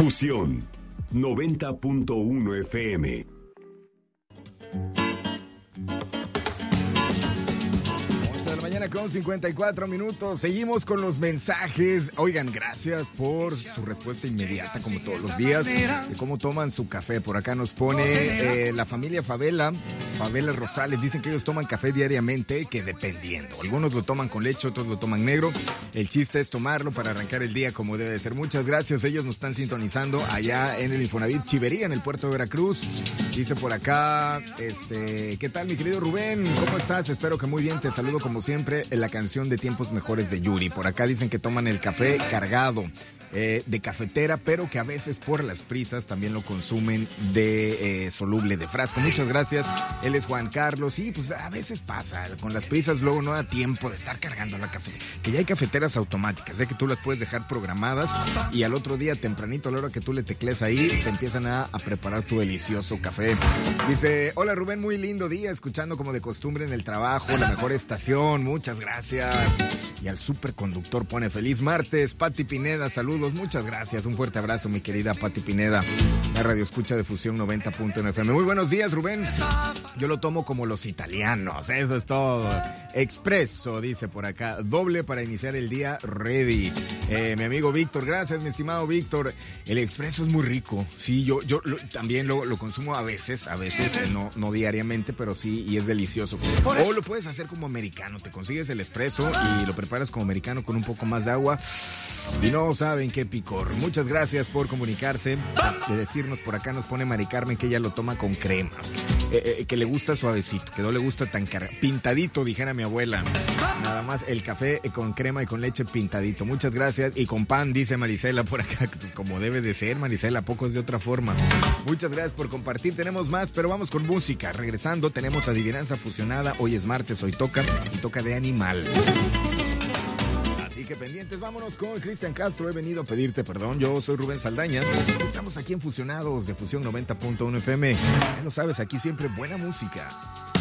Fusión 90.1 FM. Mañana con 54 minutos. Seguimos con los mensajes. Oigan, gracias por su respuesta inmediata, como todos los días, de cómo toman su café. Por acá nos pone la familia Favela Rosales. Dicen que ellos toman café diariamente, que dependiendo. Algunos lo toman con leche, otros lo toman negro. El chiste es tomarlo para arrancar el día como debe de ser. Muchas gracias. Ellos nos están sintonizando allá en el Infonavit Chivería, en el puerto de Veracruz. Dice por acá, ¿qué tal, mi querido Rubén? ¿Cómo estás? Espero que muy bien. Te saludo como siempre en la canción de Tiempos Mejores de Yuri. Por acá dicen que toman el café cargado de cafetera, pero que a veces por las prisas también lo consumen de soluble de frasco. Muchas gracias. Él es Juan Carlos. Y pues a veces pasa, con las prisas luego no da tiempo de estar cargando la cafetera. Que ya hay cafeteras automáticas, que tú las puedes dejar programadas y al otro día tempranito, a la hora que tú le tecleas ahí, te empiezan a preparar tu delicioso café. Dice, hola Rubén, muy lindo día, escuchando como de costumbre en el trabajo, la mejor estación. Muchas gracias. Y al superconductor pone feliz martes. Pati Pineda, saludos, muchas gracias. Un fuerte abrazo, mi querida Pati Pineda. La radio escucha de Fusión 90.1 FM. Muy buenos días, Rubén. Yo lo tomo como los italianos, eso es todo. Expreso, dice por acá. Doble para iniciar el día, ready. Mi amigo Víctor, gracias, mi estimado Víctor. El expreso es muy rico. Sí, yo también lo consumo a veces, no diariamente, pero sí, y es delicioso. O lo puedes hacer como americano. Te consigues el expreso y lo preparas como americano con un poco más de agua. Y no saben qué picor. Muchas gracias por comunicarse, de decirnos por acá. Nos pone Mari Carmen que ella lo toma con crema, que le gusta suavecito, que no le gusta tan pintadito, dijera mi abuela. Nada más el café con crema y con leche pintadito. Muchas gracias. Y con pan, dice Marisela por acá, pues como debe de ser, Marisela, poco es de otra forma. Muchas gracias por compartir. Tenemos más, pero vamos con música. Regresando, tenemos Adivinanza Fusionada. Hoy es martes, hoy toca, y toca de animal. Así que pendientes, vámonos con Cristian Castro. He venido a pedirte perdón. Yo soy Rubén Saldaña. Estamos aquí en Fusionados de Fusión 90.1 FM. Ya lo sabes, aquí siempre buena música.